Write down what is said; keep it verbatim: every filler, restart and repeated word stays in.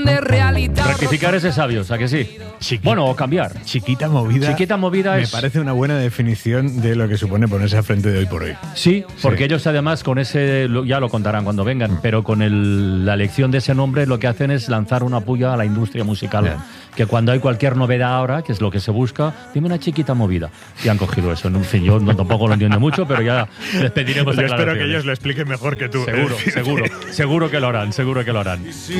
Rectificar es de sabios, ¿a que sí? Chiqui- Bueno, o cambiar. Chiquita movida. Chiquita movida me es... parece una buena definición de lo que supone ponerse al frente de Hoy por Hoy. Sí, porque Sí. ellos además con ese, lo- ya lo contarán cuando vengan, pero con el- la elección de ese nombre lo que hacen es lanzar una puya a la industria musical. Yeah. Que cuando hay cualquier novedad ahora, que es lo que se busca, dime una chiquita movida. Y han cogido eso. En fin, yo no, tampoco lo entiendo mucho, pero ya les pediremos Yo espero que aclaraciones. ellos lo expliquen mejor que tú. Seguro, seguro, seguro que lo harán, seguro que lo harán.